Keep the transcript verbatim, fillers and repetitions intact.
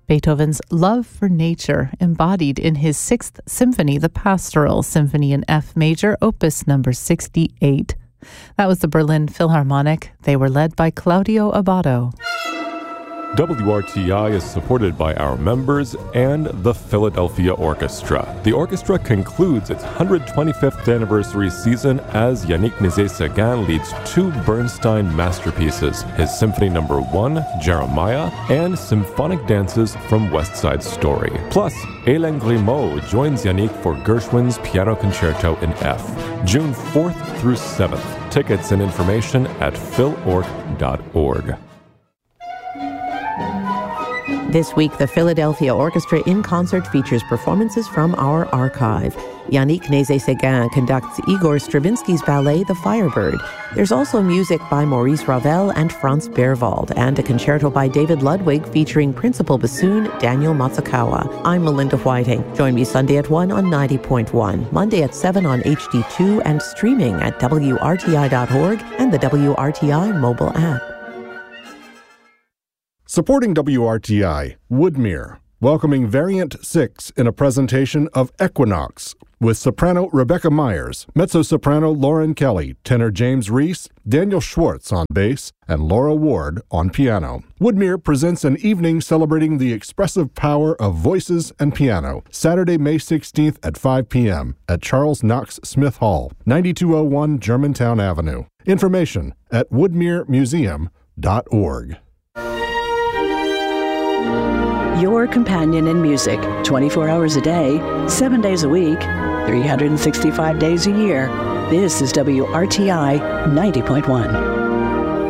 Beethoven's love for nature, embodied in his Sixth Symphony, the Pastoral Symphony in F major, opus number sixty-eight. That was the Berlin Philharmonic. They were led by Claudio Abbado. W R T I is supported by our members and the Philadelphia Orchestra. The orchestra concludes its one hundred twenty-fifth anniversary season as Yannick Nézet-Séguin leads two Bernstein masterpieces, his Symphony Number one, Jeremiah, and symphonic dances from West Side Story. Plus, Hélène Grimaud joins Yannick for Gershwin's Piano Concerto in F, June fourth through seventh. Tickets and information at phil org dot org. This week, the Philadelphia Orchestra in Concert features performances from our archive. Yannick Nézet-Séguin conducts Igor Stravinsky's ballet The Firebird. There's also music by Maurice Ravel and Franz Berwald, and a concerto by David Ludwig featuring principal bassoon Daniel Matsukawa. I'm Melinda Whiting. Join me Sunday at one on ninety point one, Monday at seven on H D two, and streaming at W R T I dot org and the W R T I mobile app. Supporting W R T I, Woodmere, welcoming Variant six in a presentation of Equinox, with soprano Rebecca Myers, mezzo-soprano Lauren Kelly, tenor James Reese, Daniel Schwartz on bass, and Laura Ward on piano. Woodmere presents an evening celebrating the expressive power of voices and piano, Saturday, May sixteenth at five p.m. at Charles Knox Smith Hall, ninety-two oh one Germantown Avenue. Information at woodmere museum dot org. Your companion in music, twenty-four hours a day, seven days a week, three hundred sixty-five days a year. This is W R T I ninety point one.